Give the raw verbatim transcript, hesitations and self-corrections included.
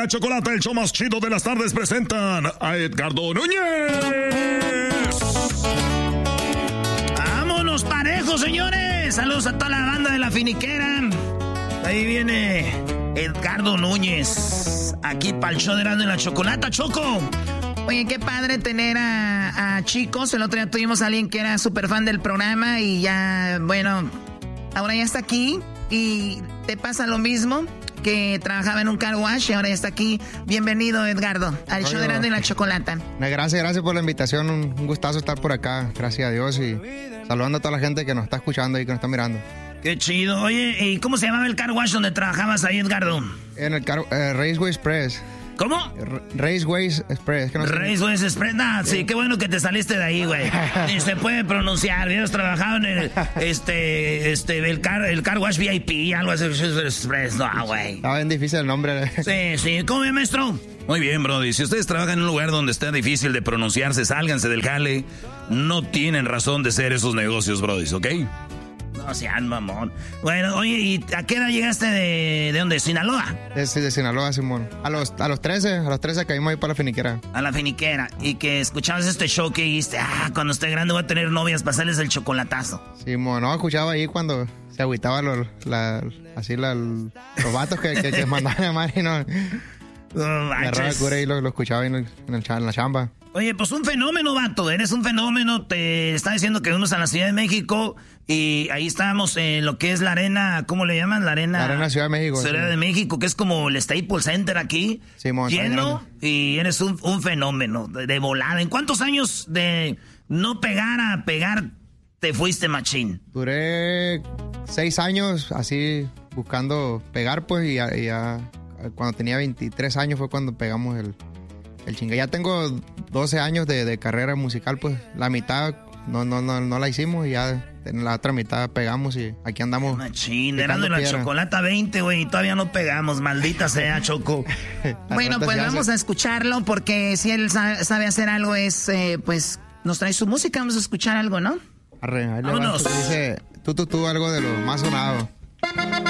la Chocolata, el show más chido de las tardes, presentan a Edgardo Núñez. ¡Vámonos parejos, señores! Saludos a toda la banda de La Finiquera. Ahí viene Edgardo Núñez, aquí para el show de Erasmo y la Chocolata, Choco. Oye, qué padre tener a, a chicos. El otro día tuvimos a alguien que era súper fan del programa y ya, bueno, ahora ya está aquí. Y te pasa lo mismo, que trabajaba en un car wash y ahora ya está aquí. Bienvenido, Edgardo, al show de Erasmo y la Chocolata. Gracias, gracias por la invitación. Un, un gustazo estar por acá, gracias a Dios. Y saludando a toda la gente que nos está escuchando y que nos está mirando. Qué chido. Oye, ¿y cómo se llamaba el car wash donde trabajabas ahí, Edgardo? En el car, eh, Raceway Express. ¿Cómo? Raceway Express. No Raceway Express. Nah, sí, qué bueno que te saliste de ahí, güey. Ni se puede pronunciar. Hubieras trabajado en el, este, este, el car, el car wash V I P, algo así, Express. No, güey. Estaba bien difícil el nombre. Sí, sí. ¿Cómo ve, maestro? Muy bien, brody. Si ustedes trabajan en un lugar donde está difícil de pronunciarse, sálganse del jale. No tienen razón de ser esos negocios, brody, ¿ok? No sean mamón. Bueno, oye, ¿y a qué edad llegaste de, de dónde? ¿Sinaloa? De, de Sinaloa, Simón. A los, a los trece, a los trece caímos ahí para La Finiquera. A La Finiquera. Y que escuchabas este show que dijiste, ah, cuando esté grande voy a tener novias, pasarles el chocolatazo. Simón, no, escuchaba ahí cuando se agüitaba los, la, así la, los vatos que, que, que mandaban a Mari, ¿no? Oh, me agarraba el cura y lo, lo escuchaba en, el, en, el, en la chamba. Oye, pues un fenómeno, vato. Eres un fenómeno. Te está diciendo que fuimos a la Ciudad de México y ahí estábamos en lo que es la arena, ¿cómo le llaman? La arena... La arena Ciudad de México. Ciudad sí. de México, que es como el Staples Center aquí. Sí, lleno y eres un, un fenómeno de, de volada. ¿En cuántos años de no pegar a pegar te fuiste, machín? Duré seis años así buscando pegar, pues, y ya, y ya cuando tenía veintitrés años fue cuando pegamos el... El chingue. Ya tengo doce años de, de carrera musical, pues la mitad no, no, no, no la hicimos y ya en la otra mitad pegamos y aquí andamos. Machín, Erasmo y la Chocolata veinte, güey, y todavía no pegamos, maldita sea, Choco. Bueno, pues vamos a escucharlo porque si él sabe, sabe hacer algo es, eh, pues nos trae su música, vamos a escuchar algo, ¿no? Arre, ahí vámonos. Dice, tú, tú, tú, algo de lo más sonado.